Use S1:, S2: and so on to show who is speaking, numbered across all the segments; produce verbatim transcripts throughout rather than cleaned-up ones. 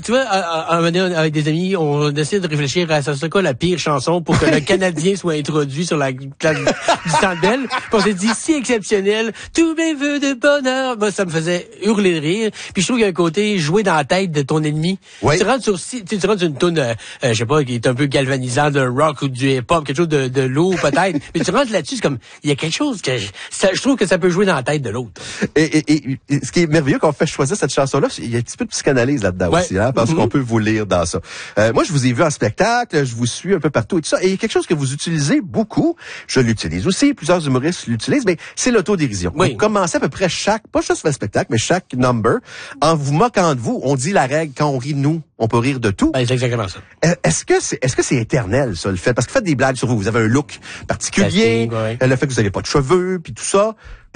S1: tu vois, à, à, à un moment donné, avec des amis, on essaie de réfléchir à ça, c'est quoi la pire chanson pour que le Canadien soit introduit sur la place du Centre Bell. Puis on s'est dit, si exceptionnel, tous mes vœux de bonheur. Moi, ça me faisait hurler de rire. Puis je trouve qu'il y a un côté jouer dans la tête de ton ennemi.
S2: Oui.
S1: Tu rentres sur, tu, tu rentres sur une toune, euh, euh, je sais pas, qui est un peu galvanisant, de rock ou du hip-hop, quelque chose de, de lourd peut-être. Mais tu rentres là-dessus, c'est comme, il y a quelque chose que, je, ça, je trouve que ça peut jouer dans la tête de l'autre.
S2: Et, et, et, et ce qui est merveilleux qu'on fait choisir cette chanson-là, il y a un petit peu de psychanalyse là-dedans
S1: ouais.
S2: aussi, hein, parce mm-hmm. qu'on peut vous lire dans ça. Euh, moi, je vous ai vu en spectacle, je vous suis un peu partout et tout ça. Et il y a quelque chose que vous utilisez beaucoup. Je l'utilise aussi, plusieurs humoristes l'utilisent, mais c'est l'autodérision.
S1: Oui.
S2: Vous commencez à peu près chaque, pas juste le spectacle, mais chaque number, en vous moquant de vous. On dit la règle, quand on rit de nous, on peut rire de tout.
S1: Ben, c'est exactement ça.
S2: Est-ce que c'est, est-ce que c'est éternel, ça, le fait? Parce que vous faites des blagues sur vous. Vous avez un look particulier,
S1: Casting, ouais.
S2: le fait que vous n'avez pas de cheveux, puis tout ça.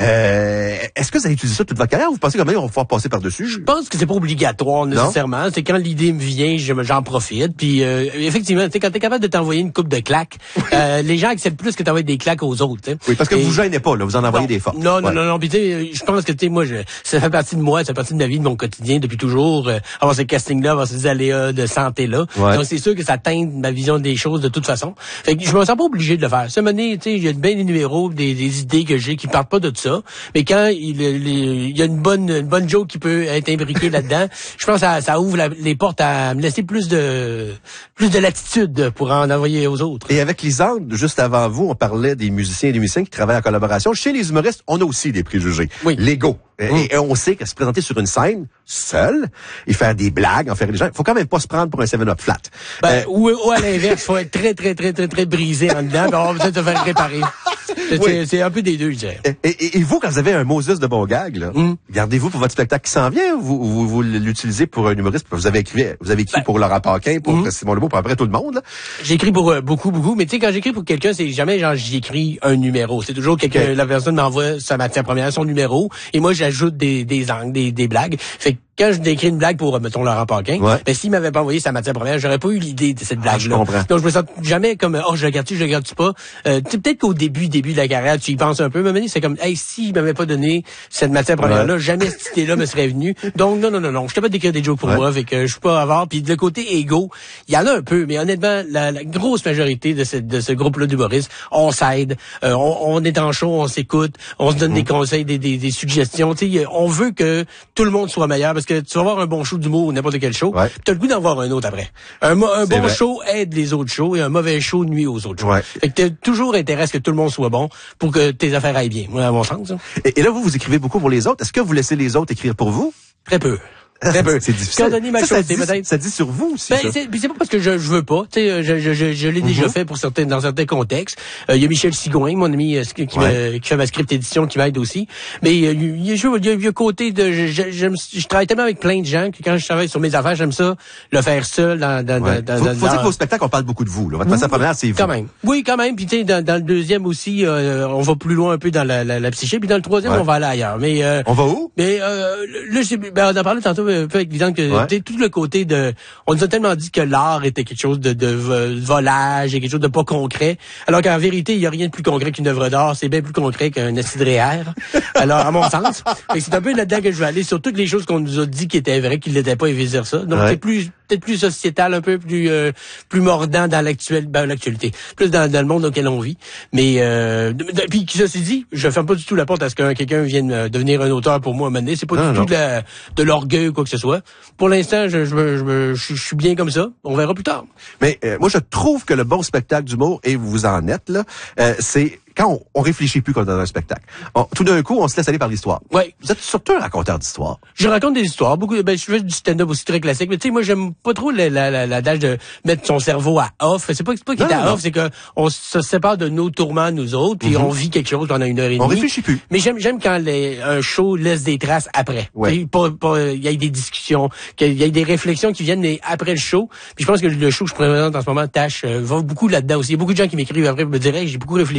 S2: Euh, est-ce que vous allez utiliser ça toute votre carrière ou vous pensez quand même qu'on va pouvoir passer par-dessus?
S1: Je pense que c'est pas obligatoire nécessairement. Non? C'est quand l'idée me vient, j'en profite. Puis euh, effectivement, tu sais, quand t'es capable de t'envoyer une coupe de claques, euh, les gens acceptent plus que t'envoies des claques aux autres. T'sais.
S2: Oui, parce que
S1: Et,
S2: vous vous gênez pas, là, vous en envoyez
S1: non,
S2: des fortes.
S1: Non, non,
S2: ouais.
S1: non, non. Puis tu sais, je pense que tu sais, moi, je, ça fait partie de moi, ça fait partie de ma vie, de mon quotidien depuis toujours. Euh, avoir ce casting-là, avoir ces aléas de santé-là.
S2: Ouais.
S1: Donc c'est sûr que ça teinte ma vision des choses de toute façon. Fait que je me sens pas obligé de le faire. Ça m'a donné, tu sais, il y a bien des numéros, des, des idées que j'ai qui partent pas de ça, mais quand il, il, il y a une bonne une bonne joke qui peut être imbriquée là-dedans, je pense que ça, ça ouvre la, les portes à me laisser plus de plus de latitude pour en envoyer aux autres.
S2: Et avec Lisande, juste avant vous, on parlait des musiciens et des musiciens qui travaillent en collaboration. Chez les humoristes, on a aussi des préjugés.
S1: Oui.
S2: L'ego.
S1: Mmh.
S2: Et, et on sait que se présenter sur une scène, seul, et faire des blagues, en faire des gens, il faut quand même pas se prendre pour un seven up flat.
S1: Ben,
S2: euh,
S1: ou, ou à l'inverse, faut être très, très, très, très, très brisé en dedans, puis on va peut-être se faire réparer. C'est,
S2: oui.
S1: c'est un peu des deux, je dirais.
S2: Et, et, et vous, quand vous avez un Moses de bon gag, là, mm. gardez-vous pour votre spectacle qui s'en vient, ou vous, vous, vous l'utilisez pour un humoriste, vous avez écrit, vous avez écrit ben, pour Laurent Paquin, pour mm. Simon Lebeau, pour après tout le monde, là.
S1: J'écris pour euh, beaucoup, beaucoup, mais tu sais, quand j'écris pour quelqu'un, c'est jamais genre j'y écris un numéro. C'est toujours quelqu'un, okay. La personne m'envoie sa matière première, son numéro, et moi j'ajoute des, des angles, des, des blagues. Fait que quand je décris une blague pour, mettons, Laurent Paquin,
S2: ouais.
S1: ben, s'il m'avait pas envoyé sa matière première, j'aurais pas eu l'idée de cette blague-là.
S2: Ah,
S1: donc, je me sens jamais comme, oh, je regarde-tu, je regarde-tu pas. Euh, peut-être qu'au début, début de la carrière, tu y penses un peu, mais c'est comme, hey, s'il m'avait pas donné cette matière première-là, ouais. jamais cette idée-là me serait venue. Donc, non, non, non, non, je suis capable d'écrire des jokes pour ouais. moi, fait que je suis pas avare. Puis, le côté égo, il y en a un peu, mais honnêtement, la, la grosse majorité de ce, de ce groupe-là d'humoristes, on s'aide, euh, on, on est en show, on s'écoute, on se donne mmh. des conseils, des, des, des suggestions. Tu sais, on veut que tout le monde soit meilleur, parce que tu vas avoir un bon show d'humour ou n'importe quel show, ouais. puis t'as le goût d'en voir un autre après. Un, un bon vrai. show aide les autres shows et un mauvais show nuit aux autres shows. Ouais. Fait que t'as toujours intérêt à ce que tout le monde soit bon pour que tes affaires aillent bien. Moi, à mon sens.
S2: Et, et là, vous, vous écrivez beaucoup pour les autres. Est-ce que vous laissez les autres écrire pour vous?
S1: Très peu.
S2: Très peu. C'est difficile.
S1: Quand ma
S2: ça,
S1: chose,
S2: ça, dit,
S1: peut-être.
S2: ça dit sur vous aussi.
S1: Ben,
S2: ça.
S1: c'est, c'est pas parce que je, je veux pas. Tu sais, je, je, je, je l'ai mm-hmm. déjà fait pour certains, dans certains contextes. Il euh, y a Michel Sigouin, mon ami, euh, qui, ouais. me, qui fait ma script édition, qui m'aide aussi. Mais il euh, y, y, y, y a un côté de, je, je, je, je travaille tellement avec plein de gens que quand je travaille sur mes affaires, j'aime ça le faire seul. Dans, dans,
S2: ouais.
S1: dans,
S2: faut,
S1: dans,
S2: faut
S1: dans,
S2: dire que vos spectacles, on parle beaucoup de vous. Là. Votre matière première, c'est vous.
S1: Quand même. Oui, quand même. Puis tu sais, dans, dans le deuxième aussi, euh, on va plus loin un peu dans la, la, la psyché. Puis dans le troisième, ouais. on va aller ailleurs. Mais euh,
S2: on va où?
S1: Mais euh, là, j'ai, ben, on a parlé tantôt un peu avec Lisande que ouais. tout le côté de, on nous a tellement dit que l'art était quelque chose de, de, de volage et quelque chose de pas concret, alors qu'en vérité, il y a rien de plus concret qu'une œuvre d'art, c'est bien plus concret qu'un cidréaire. Alors, à mon sens, c'est un peu là-dedans que je vais aller sur toutes les choses qu'on nous a dit qui étaient vraies, qui ne l'étaient pas, et vice versa. Donc, ouais. c'est plus, peut-être plus sociétal, un peu plus, euh, plus mordant dans l'actuel, ben, l'actualité, plus dans, dans le monde auquel on vit. Mais, euh, puis, ceci dit, je ferme pas du tout la porte à ce que quelqu'un vienne devenir un auteur pour moi à un moment donné. C'est pas non, du non. tout de, la, de l'orgueil ou quoi que ce soit. Pour l'instant, je, je Je, me, je, je suis bien comme ça. On verra plus tard.
S2: Mais euh, moi, je trouve que le bon spectacle d'humour, et vous en êtes là, euh, c'est quand on, on réfléchit plus quand on est dans un spectacle. On, tout d'un coup, on se laisse aller par l'histoire.
S1: Ouais.
S2: Vous êtes surtout un raconteur d'histoire.
S1: Je raconte des histoires. Beaucoup. Ben, je fais du stand-up aussi très classique. Mais tu sais, moi, j'aime pas trop la, la, la, l'adage de mettre son cerveau à off. C'est pas, c'est pas qu'il est à non. off, c'est que on se sépare de nos tourments, nous autres, puis mm-hmm. on vit quelque chose pendant une heure et demie.
S2: On réfléchit plus.
S1: Mais j'aime, j'aime quand les, un show laisse des traces après.
S2: Ouais.
S1: Pas, pas, il y a des discussions, qu'il y a des réflexions qui viennent après le show. Puis je pense que le show que je présente en ce moment tâche euh, va beaucoup là-dedans aussi. Il y a beaucoup de gens qui m'écrivent après pour me dire hey, j'ai beaucoup réfléchi ouais. à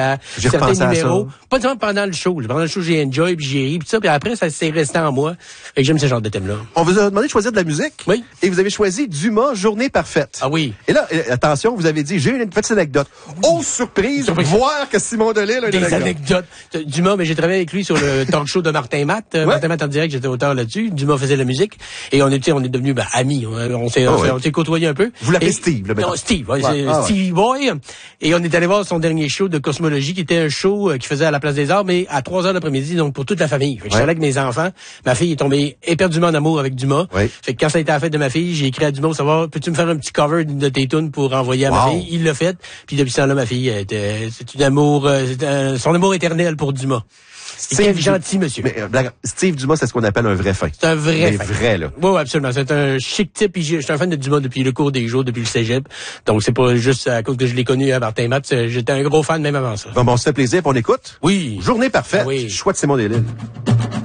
S1: à
S2: j'ai
S1: certains numéros.
S2: À ça.
S1: Pas seulement pendant le show. Pendant le show, j'ai enjoy, puis j'ai ri, puis ça, puis après, ça s'est resté en moi. Fait que j'aime ce genre de thème-là.
S2: On vous a demandé de choisir de la musique.
S1: Oui.
S2: Et vous avez choisi Dumas, Journée parfaite.
S1: Ah oui.
S2: Et là, attention, vous avez dit, j'ai une petite anecdote. Oh, surprise, surprise. Voir que Simon Delille a une
S1: Des
S2: anecdote.
S1: anecdotes. Dumas, mais j'ai travaillé avec lui sur le talk show de Martin Matt. Ouais. Martin Matt en direct, j'étais auteur là-dessus. Dumas faisait la musique. Et on était, on est devenus, ben, amis. On, on s'est,
S2: oh,
S1: on,
S2: oui.
S1: on s'est côtoyés un peu.
S2: Vous l'appelez
S1: et,
S2: Steve, le
S1: Non, Steve, ouais,
S2: ouais.
S1: c'est
S2: Ah,
S1: Steve
S2: ouais.
S1: Boy. Et on est allé voir son dernier show de cosmologie, qui était un show qu'il faisait à la Place des Arts, mais à trois heures l'après-midi, donc pour toute la famille. Fait que ouais. J'étais là avec mes enfants. Ma fille est tombée éperdument en amour avec Dumas.
S2: Ouais.
S1: Fait que quand ça a été à la fête de ma fille, j'ai écrit à Dumas pour savoir, peux-tu me faire un petit cover de tes tunes pour envoyer à wow. ma fille? Il l'a fait. Puis depuis ce temps-là, ma fille, était, c'est une amour, c'est un, son amour éternel pour Dumas. C'est gentil, monsieur.
S2: Mais, euh, Steve Dumas, c'est ce qu'on appelle un vrai fin.
S1: C'est un vrai
S2: mais
S1: fin.
S2: vrai, là.
S1: Oui, absolument. C'est un chic type. Je suis un fan de Dumas depuis le cours des jours, depuis le cégep. Donc, c'est pas juste à cause que je l'ai connu à Martin Matt. J'étais un gros fan même avant ça.
S2: Bon, bon, ça fait plaisir. On écoute?
S1: Oui.
S2: Journée parfaite.
S1: Oui.
S2: Choix de Simon Delille.